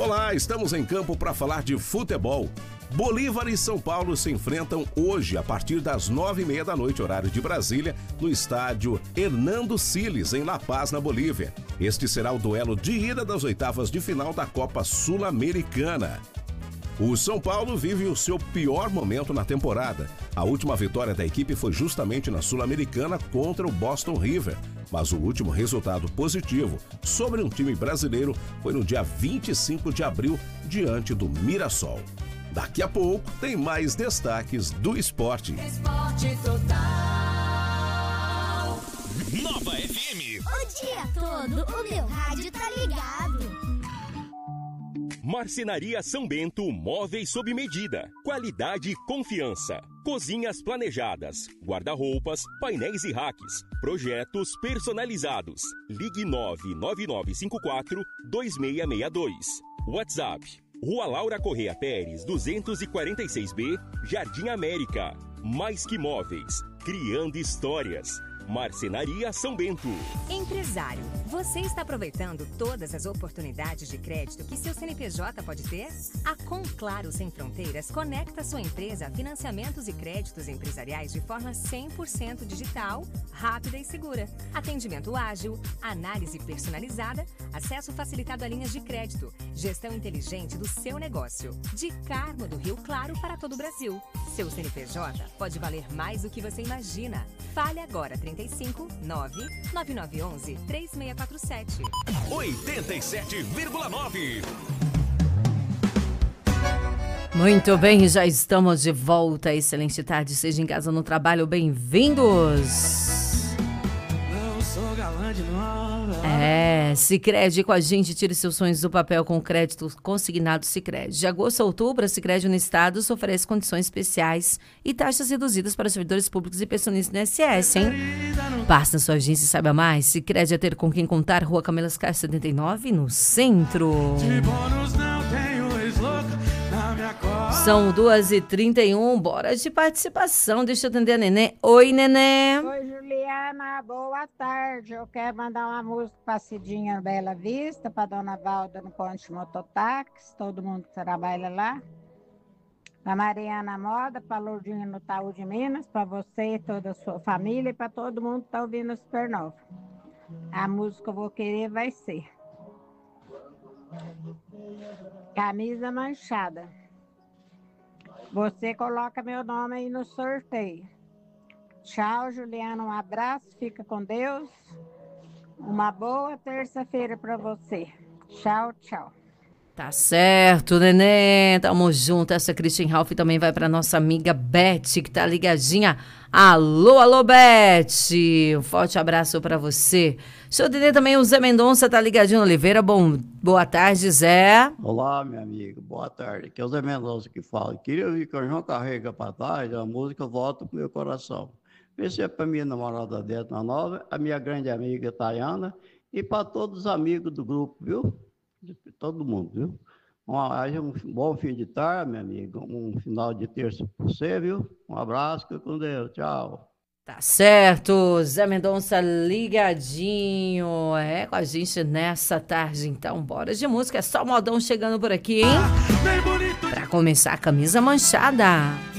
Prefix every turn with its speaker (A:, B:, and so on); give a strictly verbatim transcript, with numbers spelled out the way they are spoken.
A: Olá, estamos em campo para falar de futebol. Bolívar e São Paulo se enfrentam hoje a partir das nove e meia da noite, horário de Brasília, no estádio Hernando Siles, em La Paz, na Bolívia. Este será o duelo de ida das oitavas de final da Copa Sul-Americana. O São Paulo vive o seu pior momento na temporada. A última vitória da equipe foi justamente na Sul-Americana contra o Boston River. Mas o último resultado positivo sobre um time brasileiro foi no dia vinte e cinco de abril, diante do Mirassol. Daqui a pouco tem mais destaques do esporte.
B: Esporte Total.
C: Nova F M.
B: O dia todo o meu rádio tá ligado.
C: Marcenaria São Bento, móveis sob medida, qualidade e confiança. Cozinhas planejadas, guarda-roupas, painéis e racks, projetos personalizados. Ligue nove nove nove cinco quatro dois seis seis dois. WhatsApp: Rua Laura Correia Pérez, duzentos e quarenta e seis B, Jardim América. Mais que móveis, criando histórias. Marcenaria São Bento.
D: Empresário, você está aproveitando todas as oportunidades de crédito que seu C N P J pode ter? A Conclaro Sem Fronteiras conecta sua empresa a financiamentos e créditos empresariais de forma cem por cento digital, rápida e segura. Atendimento ágil, análise personalizada, acesso facilitado a linhas de crédito, gestão inteligente do seu negócio. De Carmo do Rio Claro para todo o Brasil. Seu C N P J pode valer mais do que você imagina. Fale agora, trinta e cinco, nove nove nove um um, três seis quatro sete.
C: oitenta e sete vírgula nove.
E: Muito bem, já estamos de volta. Excelente tarde, seja em casa, no trabalho, bem-vindos.
F: Não sou galã de nova.
E: É, Sicredi com a gente, tire seus sonhos do papel com crédito consignado Sicredi. De agosto a outubro, a Sicredi no estado oferece condições especiais e taxas reduzidas para servidores públicos e pensionistas do I N S S, hein? Passe na sua agência e saiba mais. Sicredi é ter com quem contar, Rua Camelas Castro setenta e nove, no centro.
F: De bônus não tenho ex-louco na minha costa.
E: São duas e trinta e um, bora de participação. Deixa eu atender a Nenê. Oi, Nenê.
G: Oi, Juliana, boa tarde. Eu quero mandar uma música para Cidinha Bela Vista, para Dona Valda no Ponte Mototáxi, todo mundo que trabalha lá. Para Mariana Moda, para Lourdinha no Itaú de Minas, para você e toda a sua família e para todo mundo que está ouvindo a Supernova. A música que eu vou querer vai ser Camisa Manchada. Você coloca meu nome aí no sorteio. Tchau, Juliana, um abraço, fica com Deus. Uma boa terça-feira para você. Tchau, tchau.
E: Tá certo, Nenê. Tamo junto. Essa Christian Ralph também vai pra nossa amiga Beth, que tá ligadinha. Alô, alô, Beth. Um forte abraço pra você. Deixa eu atender também o Zé Mendonça, tá ligadinho no Oliveira. Bom, boa tarde, Zé.
H: Olá, minha amiga. Boa tarde. Aqui é o Zé Mendonça que fala. Queria ouvir que o João Carrega pra trás, a música Volta pro Meu Coração. Esse é pra minha namorada Deta Nova, a minha grande amiga Tayana e para todos os amigos do grupo, viu? De todo mundo, viu? Um, um bom fim de tarde, meu amigo. Um final de terça para você, viu? Um abraço, fica com Deus. Tchau.
E: Tá certo, Zé Mendonça ligadinho. É, com a gente nessa tarde. Então, bora de música. É só o modão chegando por aqui, hein? Pra começar, a Camisa Manchada.